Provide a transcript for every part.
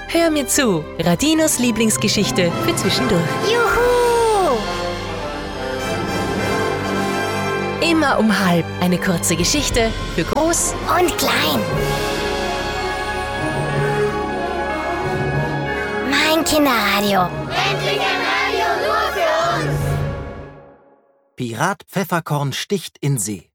Hör mir zu, Radinos Lieblingsgeschichte für zwischendurch. Juhu! Immer um 12:30 eine kurze Geschichte für groß Und klein. Mein Kinderradio. Endlich ein Radio nur für uns! Pirat Pfefferkorn sticht in See.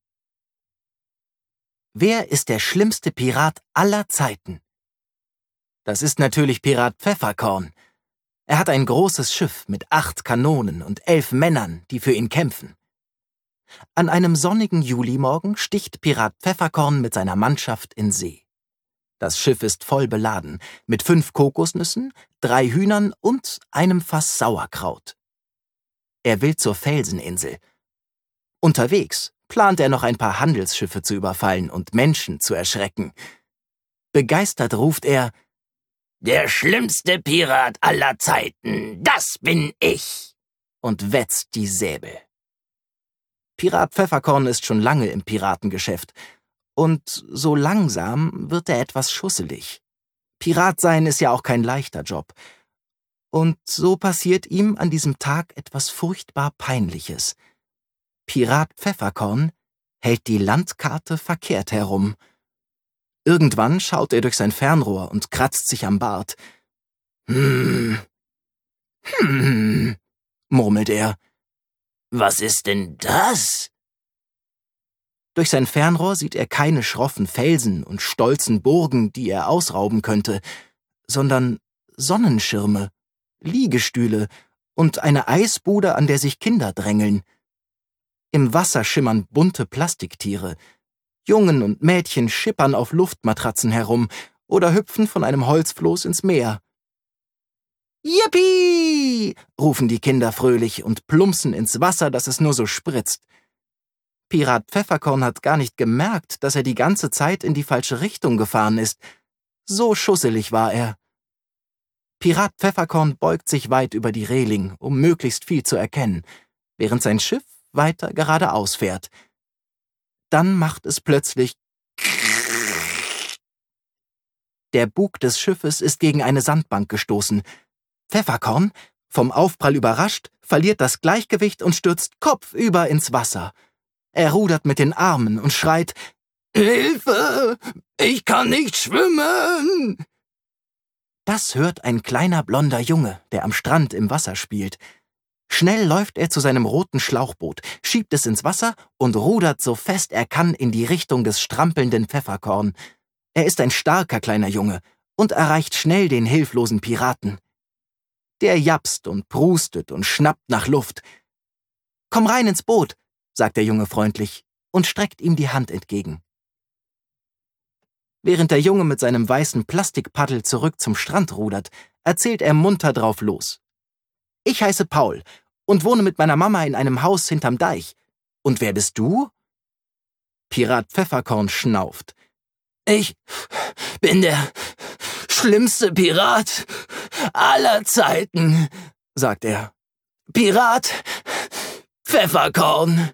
Wer ist der schlimmste Pirat aller Zeiten? Das ist natürlich Pirat Pfefferkorn. Er hat ein großes Schiff mit 8 Kanonen und 11 Männern, die für ihn kämpfen. An einem sonnigen Julimorgen sticht Pirat Pfefferkorn mit seiner Mannschaft in See. Das Schiff ist voll beladen, mit 5 Kokosnüssen, 3 Hühnern und einem Fass Sauerkraut. Er will zur Felseninsel. Unterwegs plant er noch ein paar Handelsschiffe zu überfallen und Menschen zu erschrecken. Begeistert ruft er: »Der schlimmste Pirat aller Zeiten, das bin ich!« und wetzt die Säbel. Pirat Pfefferkorn ist schon lange im Piratengeschäft. Und so langsam wird er etwas schusselig. Pirat sein ist ja auch kein leichter Job. Und so passiert ihm an diesem Tag etwas furchtbar Peinliches. Pirat Pfefferkorn hält die Landkarte verkehrt herum. Irgendwann schaut er durch sein Fernrohr und kratzt sich am Bart. Murmelt er. Was ist denn das? Durch sein Fernrohr sieht er keine schroffen Felsen und stolzen Burgen, die er ausrauben könnte, sondern Sonnenschirme, Liegestühle und eine Eisbude, an der sich Kinder drängeln. Im Wasser schimmern bunte Plastiktiere. Jungen und Mädchen schippern auf Luftmatratzen herum oder hüpfen von einem Holzfloß ins Meer. »Yippie!« rufen die Kinder fröhlich und plumpsen ins Wasser, dass es nur so spritzt. Pirat Pfefferkorn hat gar nicht gemerkt, dass er die ganze Zeit in die falsche Richtung gefahren ist. So schusselig war er. Pirat Pfefferkorn beugt sich weit über die Reling, um möglichst viel zu erkennen, während sein Schiff weiter geradeaus fährt. Dann macht es plötzlich Der Bug des Schiffes ist gegen eine Sandbank gestoßen. Pfefferkorn, vom Aufprall überrascht, verliert das Gleichgewicht und stürzt kopfüber ins Wasser. Er rudert mit den Armen und schreit: »Hilfe! Ich kann nicht schwimmen!« Das hört ein kleiner blonder Junge, der am Strand im Wasser spielt. Schnell läuft er zu seinem roten Schlauchboot, schiebt es ins Wasser und rudert so fest er kann in die Richtung des strampelnden Pfefferkorn. Er ist ein starker kleiner Junge und erreicht schnell den hilflosen Piraten. Der japst und prustet und schnappt nach Luft. »Komm rein ins Boot«, sagt der Junge freundlich und streckt ihm die Hand entgegen. Während der Junge mit seinem weißen Plastikpaddel zurück zum Strand rudert, erzählt er munter drauf los. »Ich heiße Paul und wohne mit meiner Mama in einem Haus hinterm Deich. Und wer bist du?« Pirat Pfefferkorn schnauft. »Ich bin der schlimmste Pirat aller Zeiten«, sagt er. »Pirat Pfefferkorn.«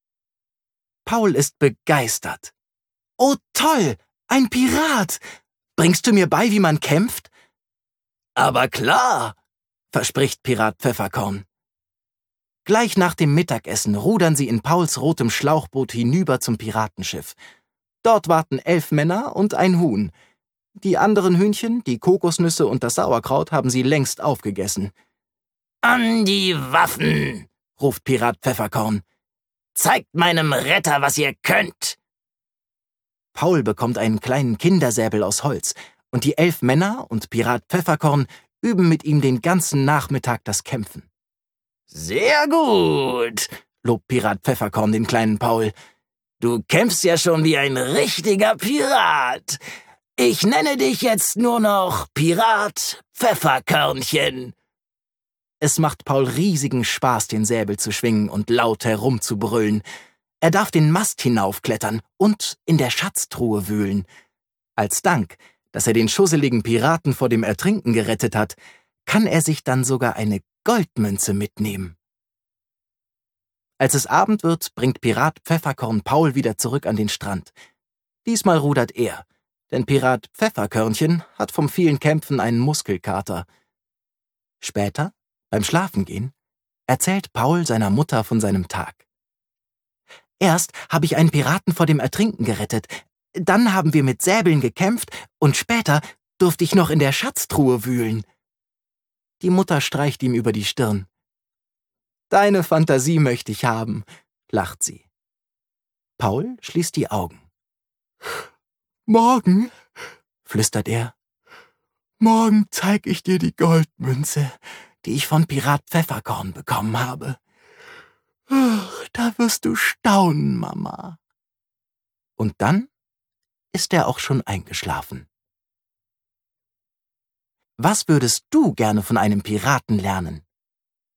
Paul ist begeistert. »Oh toll, ein Pirat! Bringst du mir bei, wie man kämpft?« »Aber klar«, verspricht Pirat Pfefferkorn. Gleich nach dem Mittagessen rudern sie in Pauls rotem Schlauchboot hinüber zum Piratenschiff. Dort warten 11 Männer und ein Huhn. Die anderen Hühnchen, die Kokosnüsse und das Sauerkraut haben sie längst aufgegessen. »An die Waffen«, ruft Pirat Pfefferkorn. »Zeigt meinem Retter, was ihr könnt!« Paul bekommt einen kleinen Kindersäbel aus Holz, und die 11 Männer und Pirat Pfefferkorn üben mit ihm den ganzen Nachmittag das Kämpfen. »Sehr gut«, lobt Pirat Pfefferkorn den kleinen Paul. »Du kämpfst ja schon wie ein richtiger Pirat. Ich nenne dich jetzt nur noch Pirat Pfefferkörnchen.« Es macht Paul riesigen Spaß, den Säbel zu schwingen und laut herumzubrüllen. Er darf den Mast hinaufklettern und in der Schatztruhe wühlen. Als Dank, dass er den schusseligen Piraten vor dem Ertrinken gerettet hat, kann er sich dann sogar eine Goldmünze mitnehmen. Als es Abend wird, bringt Pirat Pfefferkorn Paul wieder zurück an den Strand. Diesmal rudert er, denn Pirat Pfefferkörnchen hat vom vielen Kämpfen einen Muskelkater. Später, beim Schlafengehen, erzählt Paul seiner Mutter von seinem Tag. Erst habe ich einen Piraten vor dem Ertrinken gerettet, dann haben wir mit Säbeln gekämpft und später durfte ich noch in der Schatztruhe wühlen. Die Mutter streicht ihm über die Stirn. »Deine Fantasie möchte ich haben«, lacht sie. Paul schließt die Augen. »Morgen«, flüstert er, »morgen zeig ich dir die Goldmünze, die ich von Pirat Pfefferkorn bekommen habe. Da wirst du staunen, Mama.« Und dann ist er auch schon eingeschlafen. Was würdest du gerne von einem Piraten lernen?